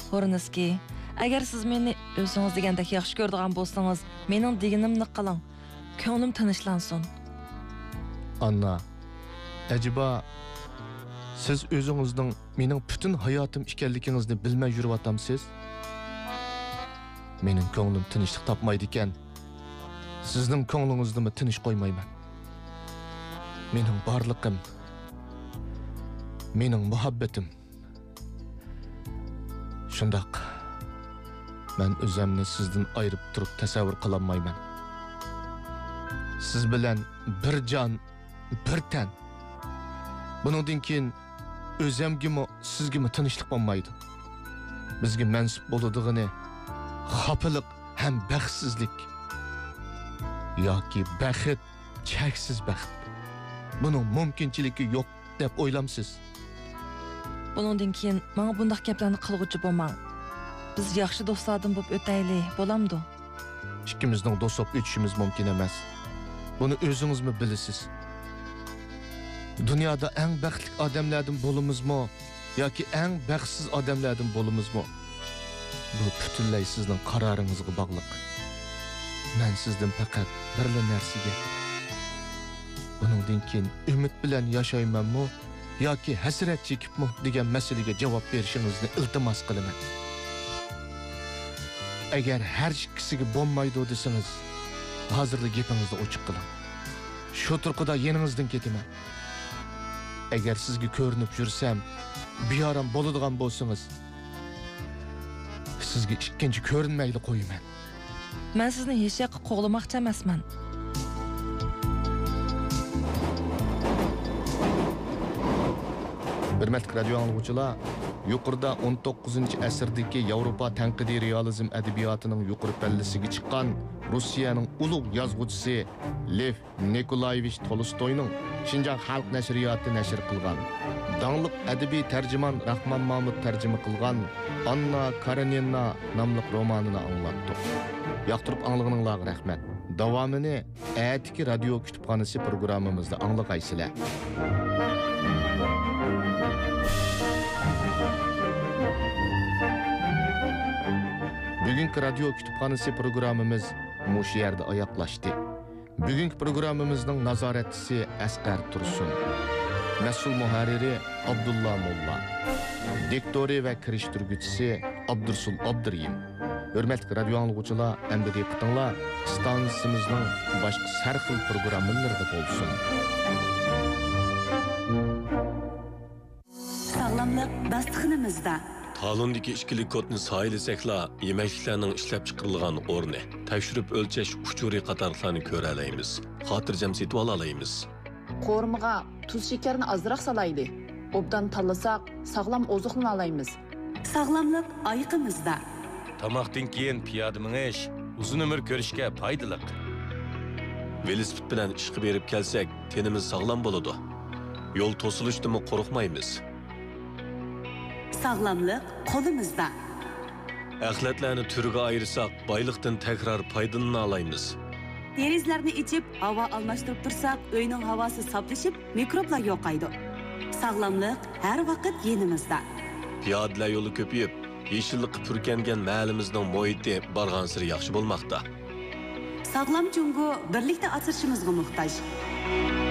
Xo'riniski, agar siz meni o'zingiz degandek yaxshi ko'radigan bo'lsangiz, mening deganimni qiling. Ko'nglim tinchlansin. Anna, ajiba siz o'zingizning mening butun hayotim ekanligingizni bilmay yuryotamsiz? Mening ko'nglim tinchlik topmaydi ekan. Sizning ko'nglingizni tinch qo'ymayman. Mening borliqim, mening muhabbatim. Shundoq men o'zimni sizdan ayirib turib tasavvur qila olmayman. Siz bilan bir jon, bir tan. Buningdan keyin o'zimgimi, sizgimi tinchlik bo'lmaydi. Bizga mansub bo'ladigini xafaliq ham baxtsizlik yoki baxt, cheksiz baxt. Buning mumkinchiligi yo'q deb o'ylamsiz. Buningdan keyin menga bunday gaplarni qilg'uchi bo'lmang. Biz yaxshi do'stlardan bo'lib o'taylik, bo'lamdi? Ikkimizning do'st bo'lib o'tishimiz mumkin emas. Buni o'zingizmi bilasiz? Dunyoda eng baxtli odamlardan bo'lamizmi yoki eng baxtsiz odamlardan bo'lamizmi? Bu butunlay sizning qaroringizga bog'liq. Men sizdan faqat bir narsaga, buningdan keyin umid bilan yashaymanmi yoki hasrat chekibmi degan masalaga javob berishingizni iltimos qilaman. Agar har ikkisiga bo'lmaydi desangiz, hozirda gapingizni ochiq qiling. Shu turqida yeningizdan ketaman. Agar sizga ko'rinib yursam, biyoram bo'ladigan bo'lsangiz, sizga ikkinchi ko'rinmayli qo'yaman. Men sizni hech yoqqa qo'g'lamoqchi emasman. Hurmatli radio anglag'uvchilar, yuqorida 19-asrdagi Yevropa tanqidiy realizm adabiyotining yuqori pallasiga chiqqan Rossiyaning ulug' yozuvchisi Lev Nikolayevich Tolstoyning Shinjang xalq nashriyoti nashr qilgan, dаңlıq adabiy tarjimon Rahmon Mahmud tarjima qilgan Anna Karenina nomli romanini anglatdik. Yoqtirib anglag'ininglarga rahmat. Davomini atiki radio kutubxonasi programmamizda anglag'aysizlar. Bugünkü radyo kütüphanesi programımız muş yerde ayaklaştı. Bugünkü programımızın nazaretçisi Asqar Tursun, mesul muharriri Abdullah Molla, diktori ve kiriştirgüçisi Abdursul Abduriyim. Hürmetli radyo anlıqçılar, endi diqqatinglar stansimizning boshqa sarxil programmalarida bo'lsin. Sağlamlık dastıqınımızda. Talondagi ichkilik kodni saylasekla yemekliklarning ishlab chiqarilgan o'rni, tekshirib o'lchash uchuri qatorlarni ko'ra olamiz. Xotirjam setib olaymiz. Qo'rmiga tuz shakarni ozroq salayli. Obdan tanlasak, sog'lom oziqlana olamiz. Sağlamlık ayqimizda. Tamoqdan keyin piyoda minish uzun umr ko'rishga foydali. Velosiped bilan ishga berib kelsak, tenimiz sog'lom bo'ladi. Yo'l to'silishidan qo'rqmaymiz. Sağlamlık qo'limizda. Axlatlarni turiga ayırsak, boyliqdan takrar foydalanib olaymiz. Derizlarni ichib, havo almashtirib tursak, uyning havosi saflashib, mikroblar yo'qaydi. Sağlamlık har vaqt yenimizda. Piyodalar yo'li ko'payib, yeşillikqa purkangan mahallimizning muhiti barg'ansiri yaxshi bo'lmoqda. Sağlam jungo birlikda asrashimizga muhtoj.